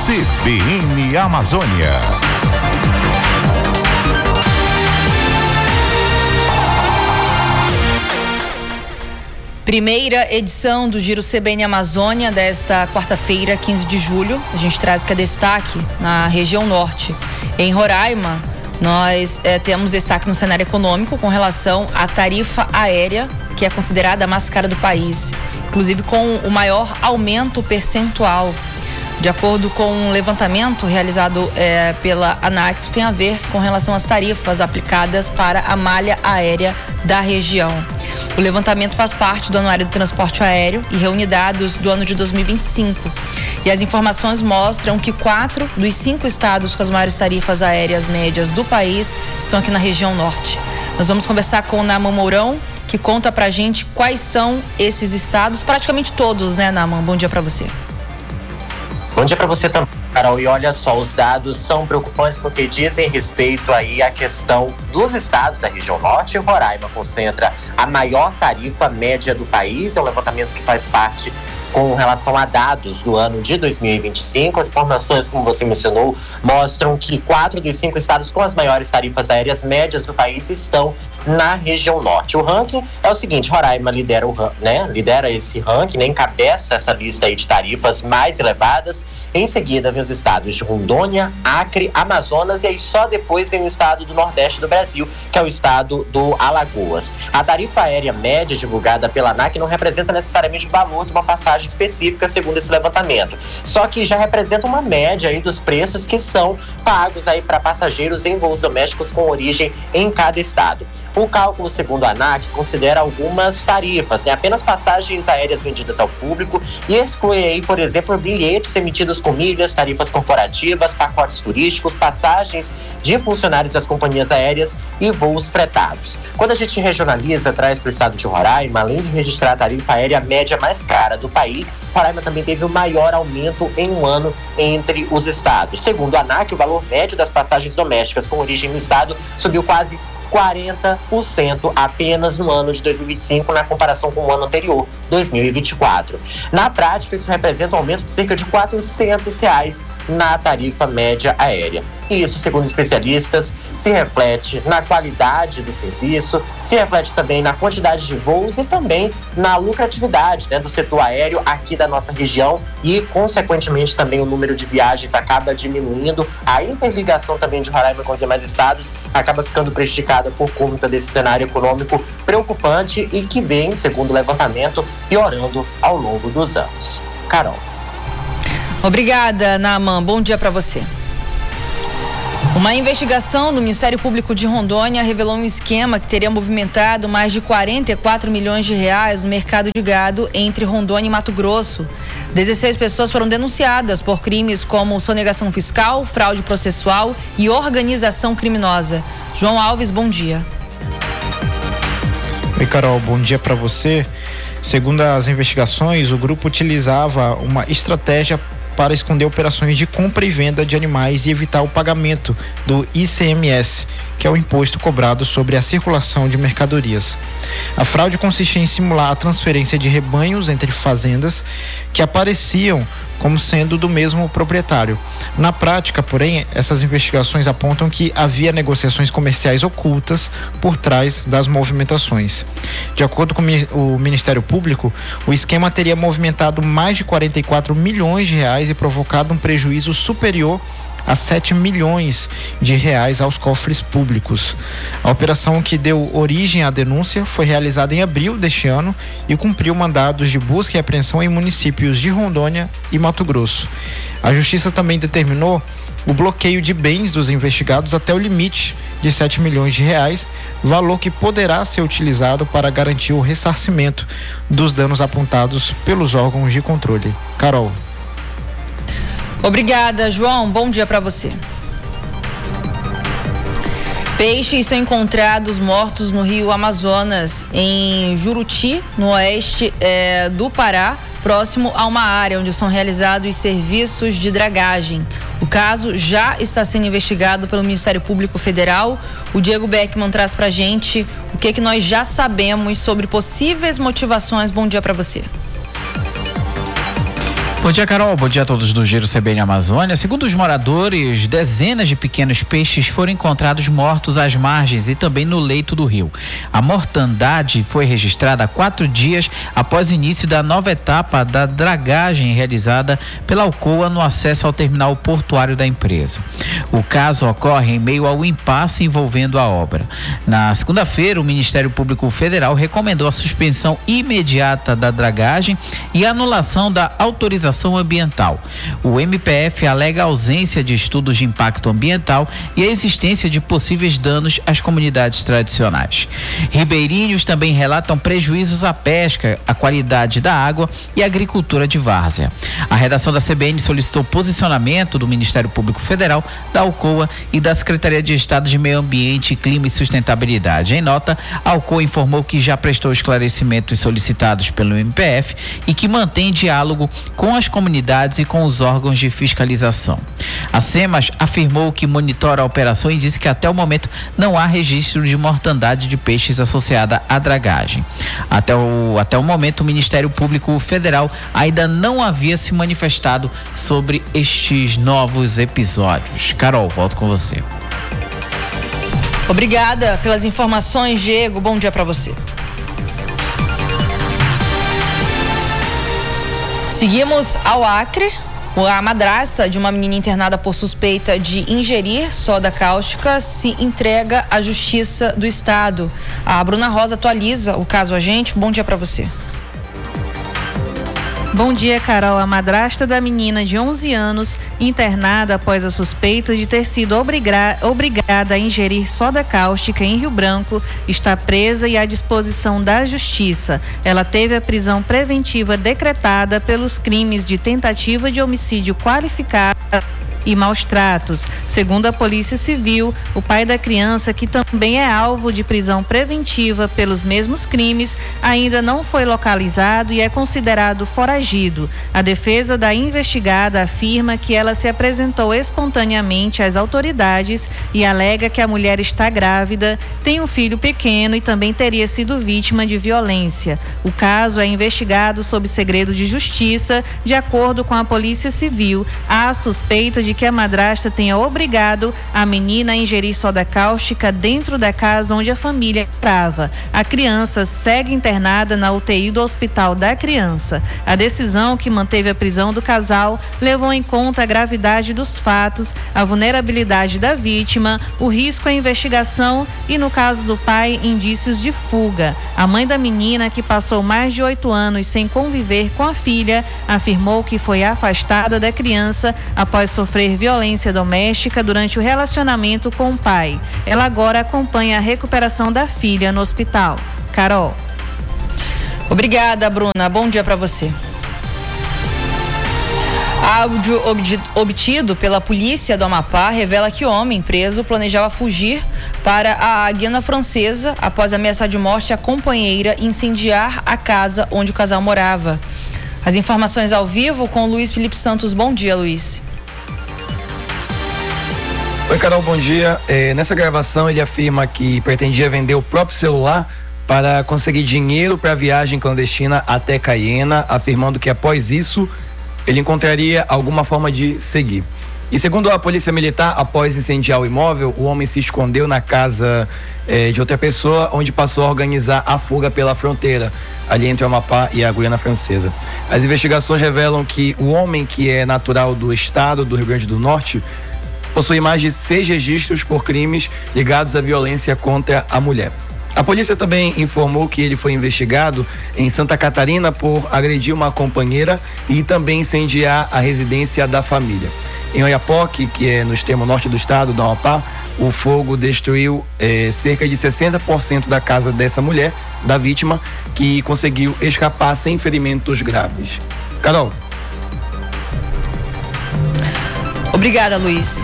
CBN Amazônia. Primeira edição do Giro CBN Amazônia desta quarta-feira, 15 de julho. A gente traz o que é destaque na região norte. Em Roraima, nós temos destaque no cenário econômico com relação à tarifa aérea, que é considerada a mais cara do país, inclusive com o maior aumento percentual. De acordo com um levantamento realizado pela ANAC, tem a ver com relação às tarifas aplicadas para a malha aérea da região. O levantamento faz parte do Anuário do Transporte Aéreo e reúne dados do ano de 2025. E as informações mostram que 4 dos 5 estados com as maiores tarifas aéreas médias do país estão aqui na região norte. Nós vamos conversar com o Naman Mourão, que conta pra gente quais são esses estados, praticamente todos, né, Naman? Bom dia pra você. Bom dia para você também, Carol. E olha só, os dados são preocupantes porque dizem respeito aí à questão dos estados da região norte. E Roraima concentra a maior tarifa média do país. É um levantamento que faz parte com relação a dados do ano de 2025. As informações, como você mencionou, mostram que 4 dos 5 estados com as maiores tarifas aéreas médias do país estão na região norte. O ranking é o seguinte: Roraima lidera esse ranking, encabeça essa lista aí de tarifas mais elevadas. Em seguida vem os estados de Rondônia, Acre, Amazonas, e aí só depois vem o estado do Nordeste do Brasil, que é o estado do Alagoas. A tarifa aérea média divulgada pela ANAC não representa necessariamente o valor de uma passagem específica, segundo esse levantamento. Só que já representa uma média aí dos preços que são pagos aí para passageiros em voos domésticos com origem em cada estado. O cálculo, segundo a ANAC, considera algumas tarifas, apenas passagens aéreas vendidas ao público, e exclui aí, por exemplo, bilhetes emitidos com milhas, tarifas corporativas, pacotes turísticos, passagens de funcionários das companhias aéreas e voos fretados. Quando a gente regionaliza, traz para o estado de Roraima, além de registrar a tarifa aérea média mais cara do país, Roraima também teve o maior aumento em um ano entre os estados. Segundo a ANAC, o valor médio das passagens domésticas com origem no estado subiu quase 40% apenas no ano de 2025, na comparação com o ano anterior, 2024. Na prática, isso representa um aumento de cerca de R$400 na tarifa média aérea. E isso, segundo especialistas, se reflete na qualidade do serviço, se reflete também na quantidade de voos e também na lucratividade do setor aéreo aqui da nossa região, e, consequentemente, também o número de viagens acaba diminuindo. A interligação também de Roraima com os demais estados acaba ficando prejudicada por conta desse cenário econômico preocupante e que vem, segundo o levantamento, piorando ao longo dos anos. Carol. Obrigada, Naman. Bom dia para você. Uma investigação do Ministério Público de Rondônia revelou um esquema que teria movimentado mais de 44 milhões de reais no mercado de gado entre Rondônia e Mato Grosso. 16 pessoas foram denunciadas por crimes como sonegação fiscal, fraude processual e organização criminosa. João Alves, bom dia. Oi, Carol, bom dia para você. Segundo as investigações, o grupo utilizava uma estratégia para esconder operações de compra e venda de animais e evitar o pagamento do ICMS, que é o imposto cobrado sobre a circulação de mercadorias. A fraude consistia em simular a transferência de rebanhos entre fazendas que apareciam como sendo do mesmo proprietário. Na prática, porém, essas investigações apontam que havia negociações comerciais ocultas por trás das movimentações. De acordo com o Ministério Público, o esquema teria movimentado mais de 44 milhões de reais e provocado um prejuízo superior a 7 milhões de reais aos cofres públicos. A operação que deu origem à denúncia foi realizada em abril deste ano e cumpriu mandados de busca e apreensão em municípios de Rondônia e Mato Grosso. A Justiça também determinou o bloqueio de bens dos investigados até o limite de 7 milhões de reais, valor que poderá ser utilizado para garantir o ressarcimento dos danos apontados pelos órgãos de controle. Carol. Obrigada, João. Bom dia para você. Peixes são encontrados mortos no rio Amazonas, em Juruti, no oeste do Pará, próximo a uma área onde são realizados serviços de dragagem. O caso já está sendo investigado pelo Ministério Público Federal. O Diego Beckman traz pra gente o que nós já sabemos sobre possíveis motivações. Bom dia para você. Bom dia, Carol. Bom dia a todos do Giro CBN Amazônia. Segundo os moradores, dezenas de pequenos peixes foram encontrados mortos às margens e também no leito do rio. A mortandade foi registrada há 4 dias após o início da nova etapa da dragagem realizada pela Alcoa no acesso ao terminal portuário da empresa. O caso ocorre em meio ao impasse envolvendo a obra. Na segunda-feira, o Ministério Público Federal recomendou a suspensão imediata da dragagem e a anulação da autorização ambiental. O MPF alega a ausência de estudos de impacto ambiental e a existência de possíveis danos às comunidades tradicionais. Ribeirinhos também relatam prejuízos à pesca, à qualidade da água e à agricultura de várzea. A redação da CBN solicitou posicionamento do Ministério Público Federal, da Alcoa e da Secretaria de Estado de Meio Ambiente, Clima e Sustentabilidade. Em nota, a Alcoa informou que já prestou esclarecimentos solicitados pelo MPF e que mantém diálogo com as comunidades e com os órgãos de fiscalização. A SEMAS afirmou que monitora a operação e disse que até o momento não há registro de mortandade de peixes associada à dragagem. Até o momento, o Ministério Público Federal ainda não havia se manifestado sobre estes novos episódios. Carol, volto com você. Obrigada pelas informações, Diego. Bom dia para você. Seguimos ao Acre. A madrasta de uma menina internada por suspeita de ingerir soda cáustica se entrega à Justiça do Estado. A Bruna Rosa atualiza o caso a gente. Bom dia para você. Bom dia, Carol. A madrasta da menina de 11 anos, internada após a suspeita de ter sido obrigada a ingerir soda cáustica em Rio Branco, está presa e à disposição da Justiça. Ela teve a prisão preventiva decretada pelos crimes de tentativa de homicídio qualificado e maus tratos. Segundo a Polícia Civil, o pai da criança, que também é alvo de prisão preventiva pelos mesmos crimes, ainda não foi localizado e é considerado foragido. A defesa da investigada afirma que ela se apresentou espontaneamente às autoridades e alega que a mulher está grávida, tem um filho pequeno e também teria sido vítima de violência. O caso é investigado sob segredo de justiça. De acordo com a Polícia Civil, há suspeita de que a madrasta tenha obrigado a menina a ingerir soda cáustica dentro da casa onde a família morava. A criança segue internada na UTI do Hospital da Criança. A decisão, que manteve a prisão do casal, levou em conta a gravidade dos fatos, a vulnerabilidade da vítima, o risco à investigação e, no caso do pai, indícios de fuga. A mãe da menina, que passou mais de 8 anos sem conviver com a filha, afirmou que foi afastada da criança após sofrer violência doméstica durante o relacionamento com o pai. Ela agora acompanha a recuperação da filha no hospital. Carol. Obrigada, Bruna. Bom dia para você. Áudio obtido pela polícia do Amapá revela que o homem preso planejava fugir para a Guiana Francesa após ameaçar de morte a companheira e incendiar a casa onde o casal morava. As informações ao vivo com o Luiz Felipe Santos. Bom dia, Luiz. Oi, Carol, bom dia. Nessa gravação ele afirma que pretendia vender o próprio celular para conseguir dinheiro para a viagem clandestina até Caiena, afirmando que após isso ele encontraria alguma forma de seguir. E segundo a Polícia Militar, após incendiar o imóvel, o homem se escondeu na casa de outra pessoa, onde passou a organizar a fuga pela fronteira, ali entre o Amapá e a Guiana Francesa. As investigações revelam que o homem, que é natural do estado do Rio Grande do Norte, possui mais de 6 registros por crimes ligados à violência contra a mulher. A polícia também informou que ele foi investigado em Santa Catarina por agredir uma companheira e também incendiar a residência da família. Em Oiapoque, que é no extremo norte do estado do Amapá, o fogo destruiu cerca de 60% da casa dessa mulher, da vítima, que conseguiu escapar sem ferimentos graves. Carol. Obrigada, Luiz.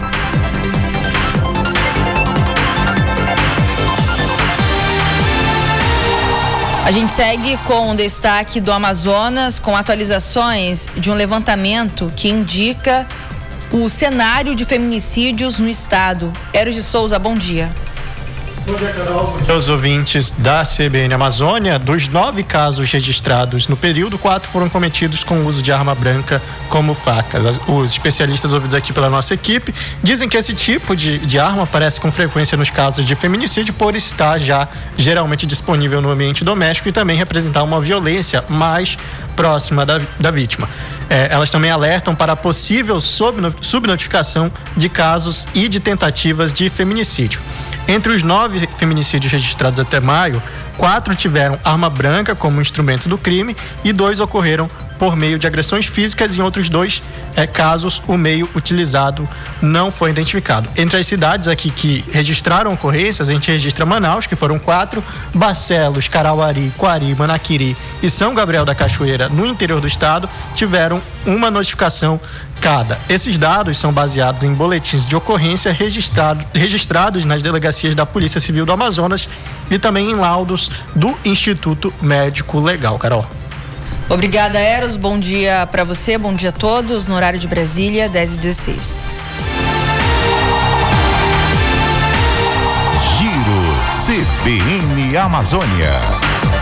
A gente segue com o destaque do Amazonas, com atualizações de um levantamento que indica o cenário de feminicídios no estado. Eros de Souza, bom dia. Bom dia, Carol. Aos ouvintes da CBN Amazônia, dos 9 casos registrados no período, 4 foram cometidos com o uso de arma branca como faca. Os especialistas ouvidos aqui pela nossa equipe dizem que esse tipo de arma aparece com frequência nos casos de feminicídio por estar já geralmente disponível no ambiente doméstico e também representar uma violência mais próxima da vítima. Elas também alertam para a possível subnotificação de casos e de tentativas de feminicídio. Entre os 9 feminicídios registrados até maio, 4 tiveram arma branca como instrumento do crime e 2 ocorreram por meio de agressões físicas. Em outros 2 casos, o meio utilizado não foi identificado. Entre as cidades aqui que registraram ocorrências, a gente registra Manaus, que foram 4, Barcelos, Carauari, Quari, Manaquiri e São Gabriel da Cachoeira, no interior do estado, tiveram uma notificação cada. Esses dados são baseados em boletins de ocorrência registrados nas delegacias da Polícia Civil do Amazonas e também em laudos do Instituto Médico Legal. Carol. Obrigada, Eros. Bom dia para você, bom dia a todos. No horário de Brasília, 10h16. Giro CBN Amazônia.